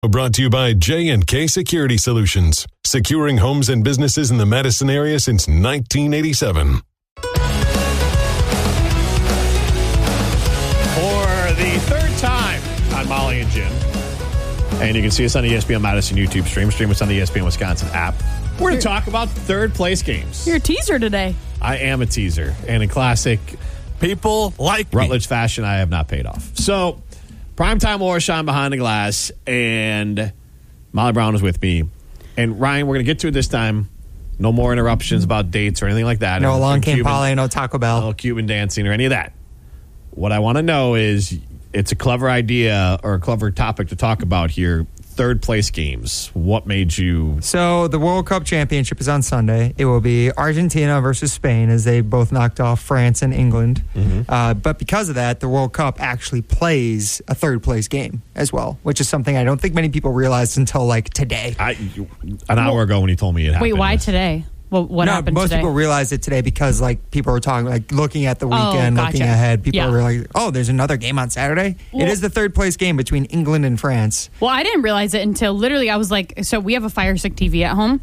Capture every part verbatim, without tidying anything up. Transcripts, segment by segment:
Brought to you by J and K Security Solutions, securing homes and businesses in the Madison area since nineteen eighty-seven. For the third time on Molly and Jim, and you can see us on the E S P N Madison YouTube stream, stream us on the E S P N Wisconsin app. We're going to talk about third place games. You're a teaser today. I am a teaser, and in classic people like Rutledge fashion, I have not paid off. So, Primetime War, Sean behind the glass, and Molly Brown is with me. And Ryan, we're going to get to it this time. No more interruptions about dates or anything like that. No and, long and came Cuban, Polly, no Taco Bell. No Cuban dancing or any of that. What I want to know is, it's a clever idea or a clever topic to talk about here. Third place games. What made you... So the World Cup Championship is on Sunday. It will be Argentina versus Spain as they both knocked off France and England. Mm-hmm. Uh, but because of that, the World Cup actually plays a third place game as well, which is something I don't think many people realized until like today. I, an hour well, ago when you told me it happened. Wait, why today? Well, what no, happened most today? people realized it today because like people were talking, like looking at the weekend, oh, gotcha. looking ahead. People yeah. were like, "Oh, there's another game on Saturday." Well, it is the third place game between England and France. Well, I didn't realize it until literally I was like, so we have a Fire Stick T V at home,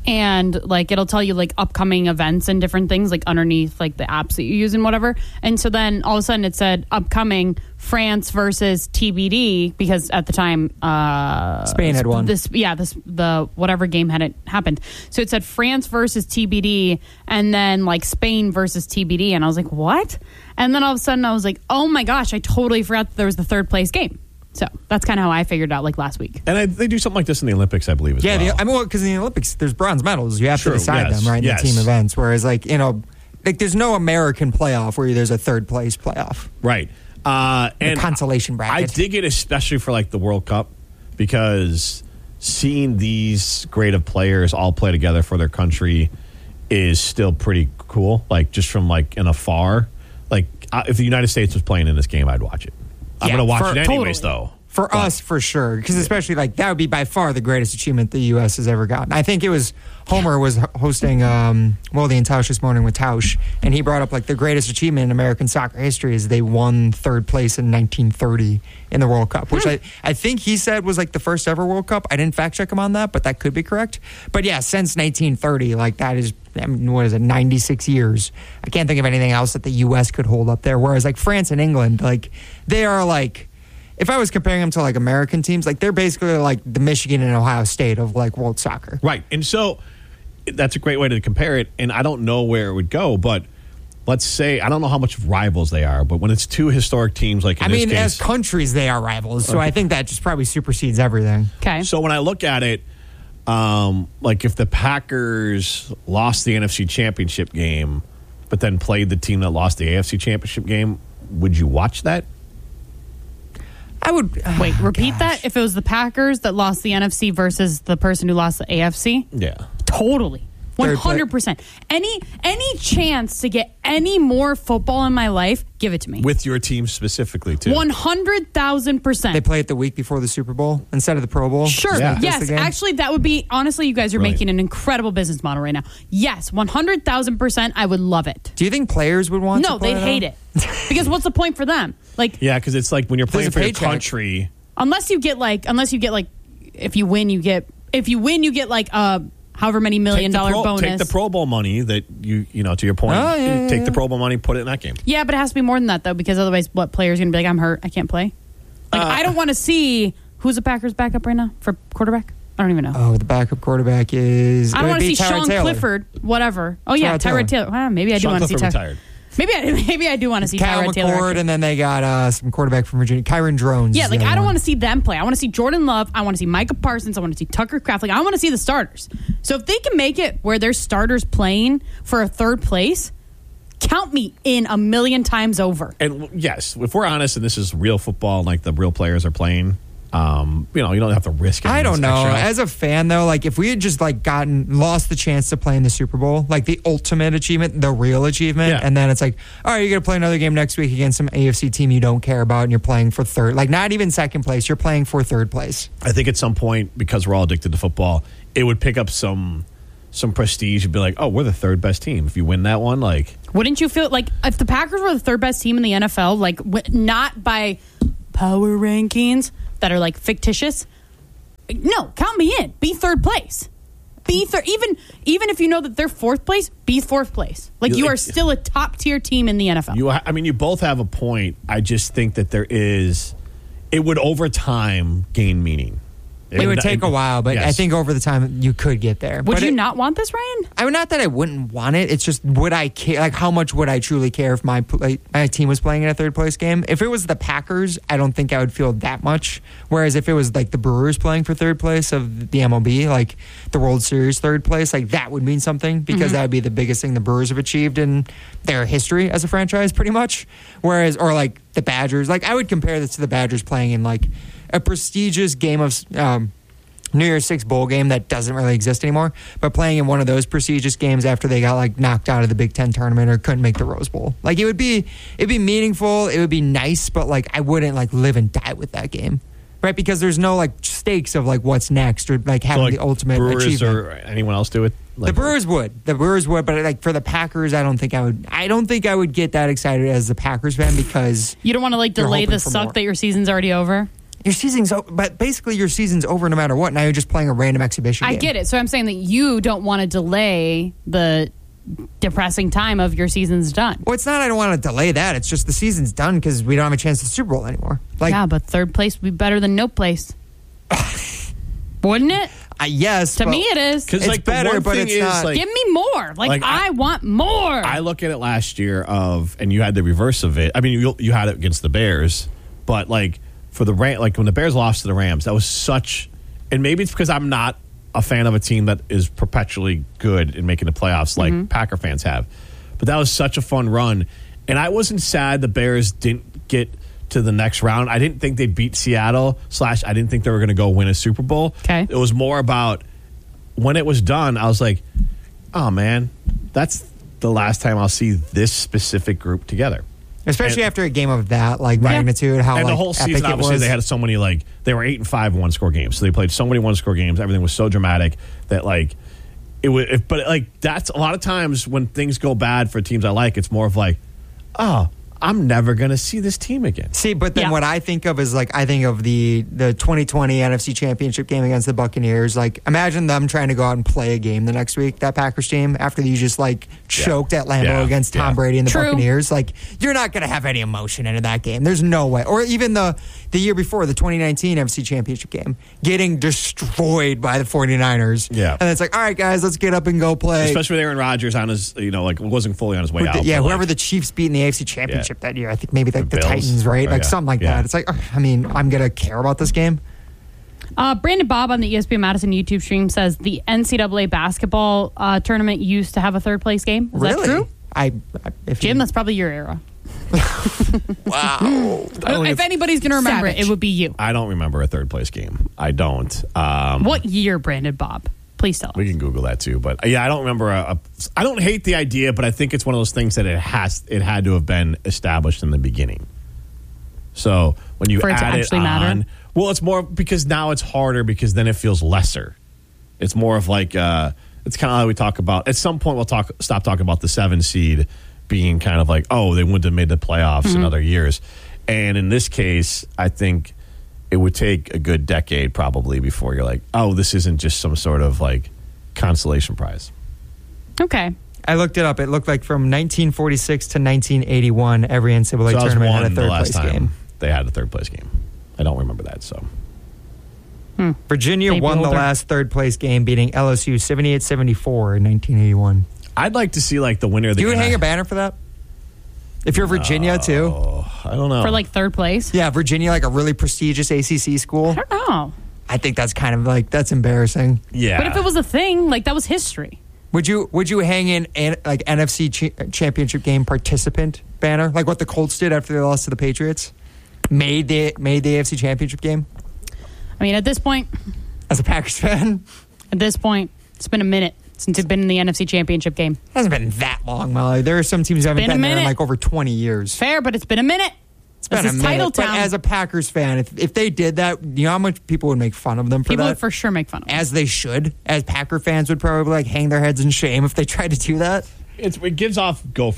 and like it'll tell you like upcoming events and different things like underneath like the apps that you use and whatever. And so then all of a sudden it said upcoming France versus T B D because at the time uh, Spain had won. This yeah, this the whatever game hadn't happened. So it said France versus T B D and then like Spain versus T B D, and I was like, what? And then all of a sudden I was like, oh my gosh, I totally forgot that there was the third place game. So that's kind of how I figured it out like last week. And I, they do something like this in the Olympics, I believe, as yeah, well. Yeah, I mean, because in the Olympics, there's bronze medals. You have True, to decide yes, them, right, in yes. the team events. Whereas, like, you know, like there's no American playoff where there's a third place playoff. Right. Uh, and the consolation bracket. I dig it, especially for, like, the World Cup, because seeing these great of players all play together for their country is still pretty cool. Like, just from, like, in afar. Like, uh, if the United States was playing in this game, I'd watch it. I'm Yeah, going to watch for- it anyways, totally. though. For But- us, for sure. Because especially, like, that would be by far the greatest achievement the U S has ever gotten. I think it was, Homer was hosting um, Wilde and Tausch this morning with Tausch, and he brought up, like, the greatest achievement in American soccer history is they won third place in nineteen thirty in the World Cup, which Hmm. I, I think he said was, like, the first ever World Cup. I didn't fact check him on that, but that could be correct. But, yeah, since nineteen thirty, like, that is, I mean, what is it, ninety-six years. I can't think of anything else that the U S could hold up there. Whereas, like, France and England, like, they are, like... If I was comparing them to like American teams, like they're basically like the Michigan and Ohio State of like world soccer. Right. And so that's a great way to compare it. And I don't know where it would go, but let's say, I don't know how much rivals they are, but when it's two historic teams like in I mean, this case, as countries, they are rivals. So Okay. I think that just probably supersedes everything. Okay. So when I look at it, um, like if the Packers lost the N F C Championship game, but then played the team that lost the A F C Championship game, would you watch that? I would oh, Wait, repeat gosh. that? If it was the Packers that lost the N F C versus the person who lost the A F C? Yeah. Totally. one Third pla- hundred percent. Any any chance to get any more football in my life, give it to me. With your team specifically, too. one hundred thousand percent. They play it the week before the Super Bowl instead of the Pro Bowl. Sure. Yeah. Just the Yes. game? Actually, that would be, honestly, you guys are Brilliant. making an incredible business model right now. Yes, one hundred thousand percent. I would love it. Do you think players would want? No, to play they'd hate though? it. Because what's the point for them? Like, Yeah, because it's like when you're playing There's a for your paycheck. country. unless you get like, unless you get like, if you win, you get, if you win, you get like a however many million Take the dollar Pro- bonus. Take the Pro Bowl money that you, you know, to your point. Oh, yeah, yeah, take yeah. the Pro Bowl money, put it in that game. Yeah, but it has to be more than that though, because otherwise, what player's going to be like, I'm hurt, I can't play. Like, Uh, I don't want to see who's the Packers' backup right now for quarterback. I don't even know. Oh, the backup quarterback is. I it don't would want to be see Tyrod Sean Taylor. Clifford, whatever. Oh yeah, Tyrod Tyrod Taylor. Well, maybe I do Sean want to see Clifford Tyrod. retired. Maybe I, maybe I do want to see Kyle Tyrod Taylor. McCord, and then they got uh, some quarterback from Virginia, Kyron Drones. Yeah, is like the I other don't one. want to see them play. I want to see Jordan Love. I want to see Micah Parsons. I want to see Tucker Kraft. Like I want to see the starters. So if they can make it where there's starters playing for a third place, count me in a million times over. And yes, if we're honest, and this is real football, like the real players are playing, um, you know, you don't have to risk it. I don't know. As a fan, though, like if we had just like gotten lost the chance to play in the Super Bowl, like the ultimate achievement, the real achievement, Yeah. and then it's like, all right, you're gonna play another game next week against some A F C team you don't care about, and you're playing for third, like not even second place, you're playing for third place. I think at some point, because we're all addicted to football, it would pick up some some prestige. You'd be like, oh, we're the third best team. If you win that one, like, Wouldn't you feel like if the Packers were the third best team in the N F L, like w- not by power rankings that are like fictitious, No, count me in. Be third place. Be third. Even even if you know that they're fourth place, be fourth place. Like You you like- are still a top tier team in the N F L. You, ha- I mean, you both have a point. I just think that there is, it would over time gain meaning. It would take a while, but yes. I think over the time you could get there. Would But you it- not want this, Ryan? I mean, not that I wouldn't want it. It's just would I care? Like, how much would I truly care if my play, my team was playing in a third place game? If it was the Packers, I don't think I would feel that much. Whereas if it was like the Brewers playing for third place of the M L B, like the World Series third place, like that would mean something because that would be the biggest thing the Brewers have achieved in their history as a franchise, pretty much. Whereas, or like the Badgers, like I would compare this to the Badgers playing in like a prestigious game of. Um, New Year's Six bowl game that doesn't really exist anymore, but playing in one of those prestigious games after they got like knocked out of the Big Ten tournament or couldn't make the Rose Bowl. Like it would be, it'd be meaningful. It would be nice, but like I wouldn't like live and die with that game, right? Because there's no like stakes of like what's next or like So, having like, the ultimate Brewers achievement. or anyone else do it? Like, The Brewers would. The Brewers would, but like for the Packers, I don't think I would. I don't think I would get that excited as the Packers fan because You don't want to like You're delay hoping the for suck more. that your season's already over. your season's. o- But basically, your season's over no matter what. Now you're just playing a random exhibition. I game. get it. So I'm saying that you don't want to delay the depressing time of your season's done. Well, it's not. I don't want to delay that. It's just the season's done because we don't have a chance at the Super Bowl anymore. Like, yeah, but third place would be better than no place. Wouldn't it? I yes. To but- me, it is. Because It's like the better, one but thing it's is not- like Give me more. Like, Like, I- I, want more. I look at it last year of, and you had the reverse of it. I mean, you you had it against the Bears, but like for the Ram, like when the Bears lost to the Rams, that was such. And maybe it's because I'm not a fan of a team that is perpetually good in making the playoffs, like Packer fans have. But that was such a fun run, and I wasn't sad the Bears didn't get to the next round. I didn't think they'd beat Seattle. Slash, I didn't think they were going to go win a Super Bowl. Okay. It was more about when it was done. I was like, oh man, that's the last time I'll see this specific group together. Especially And- after a game of that like magnitude, how and like, the whole epic season, it obviously, was. they had so many like they were eight and five one score games, so they played so many one score games. Everything was so dramatic that like it would. If, but like that's a lot of times when things go bad for teams I like, it's more of like, oh, I'm never going to see this team again. See, but then Yeah. what I think of is like I think of the the twenty twenty N F C Championship game against the Buccaneers. Like imagine them trying to go out and play a game the next week, that Packers team, after you just like choked at Lambeau Yeah. against Tom Yeah. Brady and the True. Buccaneers. Like you're not going to have any emotion into that game. There's no way. Or even the the year before, the twenty nineteen N F C Championship game, getting destroyed by the 49ers. Yeah. And it's like, all right, guys, let's get up and go play. Especially with Aaron Rodgers on his, you know, like wasn't fully on his way With the- out. yeah, but, like, whoever the Chiefs beat in the A F C Championship that year, I think maybe like The the, Bills? Titans, right? Oh, Like yeah. something like Yeah. that. It's like, ugh, I mean, I'm gonna care about this game. Uh, Brandon Bob on the E S P N Madison YouTube stream says the N C double A basketball uh, tournament used to have a third place game. Is really? that true? I, I if Jim, you, that's probably your era. wow. If anybody's going to remember it, it would be you. I don't remember a third place game. I don't. Um, What year, Brandon Bob? Please tell us. We can Google that too, but uh, yeah, I don't remember. A, a, I don't hate the idea, but I think it's one of those things that it has. It had to have been established in the beginning. So when you For it to add it actually on, matter? well, it's more because now it's harder because then it feels lesser. It's more of like uh, it's kind of how we talk about. At some point, we'll talk. Stop talking about the seven seed being kind of like, oh, they wouldn't have made the playoffs Mm-hmm. in other years. And in this case, I think it would take a good decade probably before you're like, oh, this isn't just some sort of like consolation prize. Okay. I looked it up. It looked like from nineteen forty-six to nineteen eighty-one, every N C double A So I was tournament had a one the third last place time game. they had a third place game. I don't remember that. So Virginia Maybe won the older. last third place game, beating L S U seventy-eight seventy-four in nineteen eighty-one. I'd like to see like the winner of the You would N- hang a banner for that? If you're Virginia, too? Oh, I don't know. For like third place? Yeah, Virginia, like a really prestigious A C C school. I don't know. I think that's kind of like, that's embarrassing. yeah. But if it was a thing, like that was history. Would you would you hang in an, like N F C ch- championship game participant banner, like what the Colts did after they lost to the Patriots? Made the made the A F C championship game I mean, at this point, as a Packers fan. at this point, it's been a minute since it's been in the N F C Championship game. It hasn't been that long, Molly. There are some teams that haven't Been a been there in minute. like over twenty years. Fair, but it's been a minute. It's been This a is minute, title but town. as a Packers fan, if if they did that, you know how much people would make fun of them for People that? would for sure make fun of it. As they should. As Packer fans would probably like hang their heads in shame if they tried to do that. It's, it gives off Gopher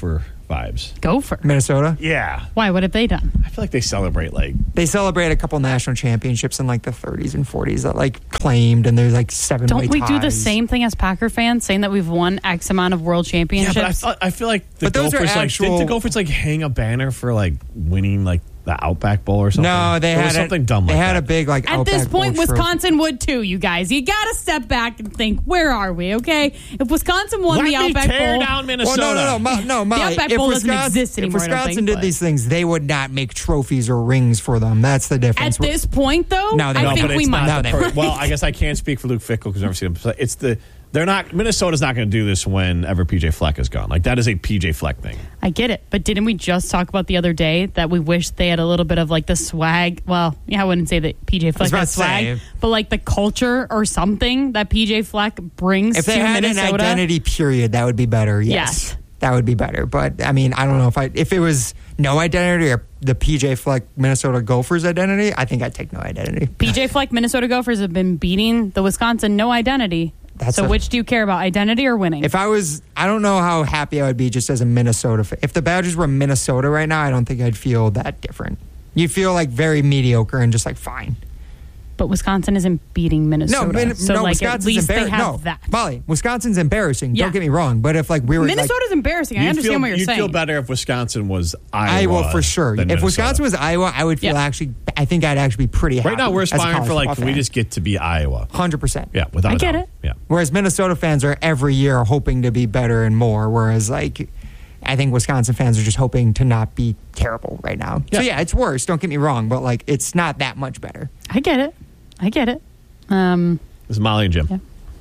vibes. Gopher. Minnesota. Yeah. Why? What have they done? I feel like they celebrate like They celebrate a couple national championships in like the thirties and forties that like claimed, and there's like seven. Don't we do the same thing as Packer fans, saying that we've won X amount of world yeah, championships? but I, thought, I feel like the But those are Gophers like actual- didn't the Gophers like hang a banner for like winning like the Outback Bowl or something? No, they there had was a- something dumb. They like had that. a big like At Outback this point, Bowl trophy. Wisconsin would too, you guys. You got to step back and think, where are we, okay? If Wisconsin won Let the me Outback tear Bowl... down Well, Minnesota. no, no, no, Mo- no, Molly. Outback if Bowl doesn't Wisconsin, exist anymore, if I don't Wisconsin think, did but- these things, they would not make trophies or rings for them. That's the At difference. this point, though, No, they I don't. think but we it's might. not No, the they per- won't. well, I guess I can't speak for Luke Fickell because I've never seen him. But it's the they're not Minnesota's not going to do this whenever P J Fleck is gone. Like that is a P J Fleck thing. I get it, but didn't we just talk about the other day that we wish they had a little bit of like the swag? Well, yeah, I wouldn't say that P J Fleck about has to swag, say. but like the culture or something that P J Fleck brings if they to had Minnesota. an identity period, that would be better. Yes. Yes. That would be better. But I mean, I don't know if I if it was no identity or the P J Fleck Minnesota Gophers identity, I think I'd take no identity. P J Fleck Minnesota Gophers have been beating the Wisconsin no identity. That's so a- which do you care about, identity or winning? If I was, I don't know how happy I would be just as a Minnesota fan. If the Badgers were Minnesota right now, I don't think I'd feel that different. You feel like very mediocre and just like fine. but Wisconsin isn't beating Minnesota. No, min- so no, like Wisconsin's at least they embarrassing. have No, that. Molly, Wisconsin's embarrassing. Yeah. Don't get me wrong, but if like we were Minnesota's like, embarrassing. I You'd understand feel, what you're you'd saying. feel better if Wisconsin was Iowa. Iowa for sure. If than Minnesota. Wisconsin was Iowa, I would feel Yeah. actually. I think I'd actually be pretty happy. Right now, we're as a aspiring college for like, football can we fan. just get to be Iowa? one hundred percent. Yeah, without I a get doubt. it. Yeah. Whereas Minnesota fans are every year hoping to be better and more. Whereas like, I think Wisconsin fans are just hoping to not be terrible right now. So Yeah. yeah, it's worse. Don't get me wrong, but like, it's not that much better. I get it. I get it. Um, This is Molly and Jim. Yeah.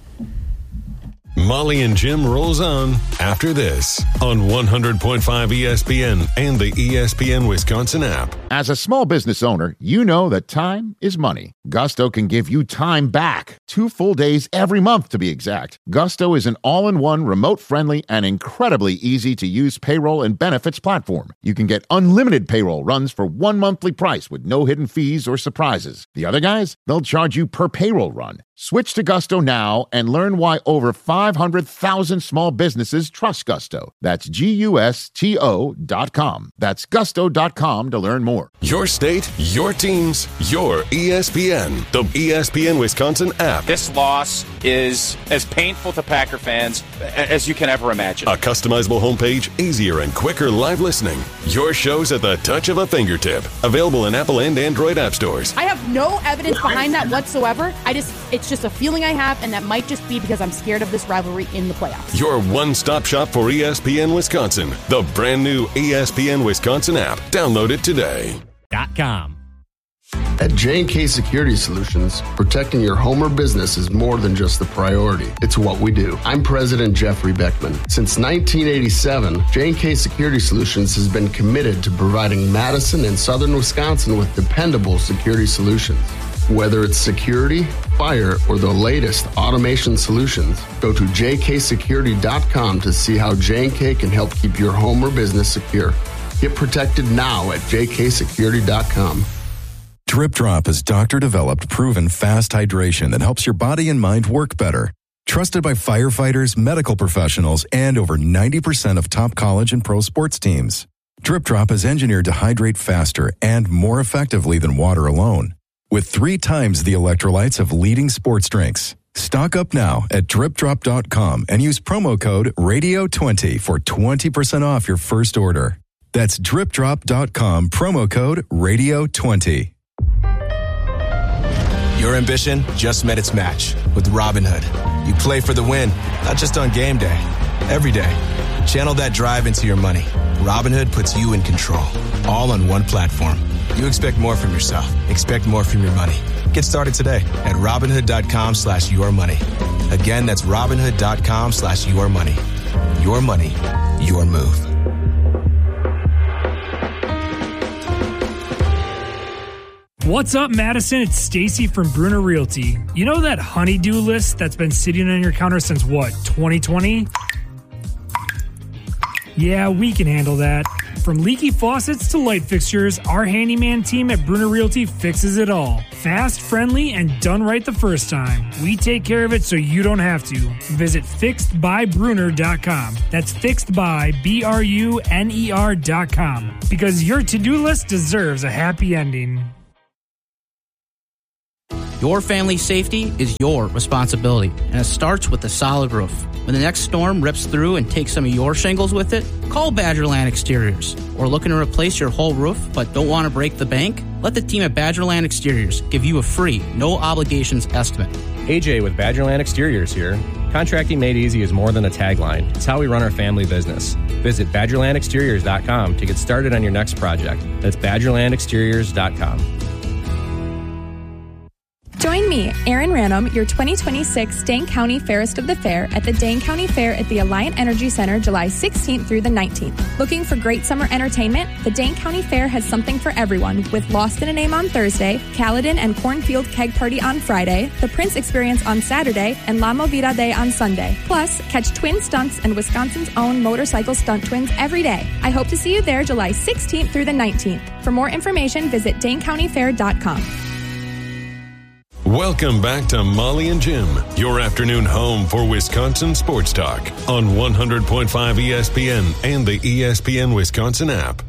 Molly and Jim rolls on after this on one hundred point five E S P N and the E S P N Wisconsin app. As a small business owner, you know that time is money. Gusto can give you time back. Two full days every month, to be exact. Gusto is an all-in-one, remote-friendly, and incredibly easy-to-use payroll and benefits platform. You can get unlimited payroll runs for one monthly price with no hidden fees or surprises. The other guys, they'll charge you per payroll run. Switch to Gusto now and learn why over five hundred thousand small businesses trust Gusto. That's G U S T O dot com. That's gusto dot com to learn more. Your state, your teams, your E S P N. The E S P N Wisconsin app. This loss is as painful to Packer fans as you can ever imagine. A customizable homepage, easier and quicker live listening. Your shows at the touch of a fingertip. Available in Apple and Android app stores. I have no evidence behind that whatsoever. I just, it's just a feeling I have, and that might just be because I'm scared of this rivalry in the playoffs. Your one-stop shop for E S P N Wisconsin. The brand new E S P N Wisconsin app. Download it today. .com. At J and K Security Solutions, protecting your home or business is more than just the priority. It's what we do. I'm President Jeffrey Beckman. Since nineteen eighty-seven, J and K Security Solutions has been committed to providing Madison and southern Wisconsin with dependable security solutions. Whether it's security, fire, or the latest automation solutions, go to j k security dot com to see how J and K can help keep your home or business secure. Get protected now at j k security dot com. Drip Drop is doctor-developed, proven fast hydration that helps your body and mind work better. Trusted by firefighters, medical professionals, and over ninety percent of top college and pro sports teams. Drip Drop is engineered to hydrate faster and more effectively than water alone, with three times the electrolytes of leading sports drinks. Stock up now at drip drop dot com and use promo code radio twenty for twenty percent off your first order. That's drip drop dot com, promo code radio twenty. Your ambition just met its match with Robinhood. You play for the win, not just on game day, every day. Channel that drive into your money. Robinhood puts you in control, all on one platform. You expect more from yourself. Expect more from your money. Get started today at Robinhood.com slash your money. Again, that's Robinhood.com slash your money. Your money, your move. What's up, Madison? It's Stacy from Bruner Realty. You know that honeydew list that's been sitting on your counter since what, twenty twenty? Yeah, we can handle that. From leaky faucets to light fixtures, our handyman team at Bruner Realty fixes it all. Fast, friendly, and done right the first time. We take care of it so you don't have to. Visit fixed by bruner dot com. That's fixed by B R U N E R dot com. Because your to-do list deserves a happy ending. Your family's safety is your responsibility, and it starts with a solid roof. When the next storm rips through and takes some of your shingles with it, call Badgerland Exteriors. Or looking to replace your whole roof but don't want to break the bank? Let the team at Badgerland Exteriors give you a free, no-obligations estimate. A J with Badgerland Exteriors here. Contracting made easy is more than a tagline. It's how we run our family business. Visit badgerland exteriors dot com to get started on your next project. That's badgerland exteriors dot com. Join me, Erin Ranum, your twenty twenty-six Dane County Fairest of the Fair at the Dane County Fair at the Alliant Energy Center July sixteenth through the nineteenth. Looking for great summer entertainment? The Dane County Fair has something for everyone with Lost in a Name on Thursday, Caledon and Cornfield Keg Party on Friday, the Prince Experience on Saturday, and La Movida Day on Sunday. Plus, catch twin stunts and Wisconsin's own motorcycle stunt twins every day. I hope to see you there July sixteenth through the nineteenth. For more information, visit dane county fair dot com. Welcome back to Molly and Jim, your afternoon home for Wisconsin sports talk on one hundred point five E S P N and the E S P N Wisconsin app.